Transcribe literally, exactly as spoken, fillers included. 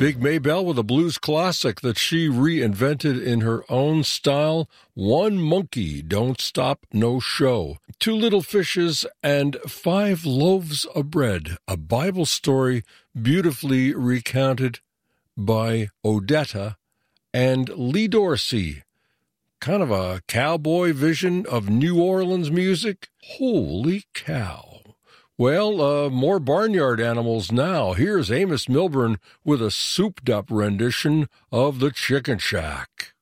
Big Maybelle with a blues classic that she reinvented in her own style. One Monkey, Don't Stop, No Show. Two Little Fishes and Five Loaves of Bread, a Bible story beautifully recounted by Odetta and Lee Dorsey. Kind of a cowboy vision of New Orleans music. Holy cow. Well, uh, more barnyard animals now. Here's Amos Milburn with a souped-up rendition of the Chicken Shack.